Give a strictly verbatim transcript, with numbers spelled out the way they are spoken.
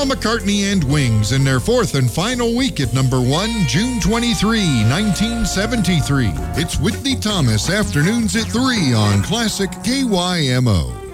McCartney and Wings in their fourth and final week at number one, June twenty-third, nineteen seventy-three. It's Whitney Thomas, afternoons at three on Classic K Y M O.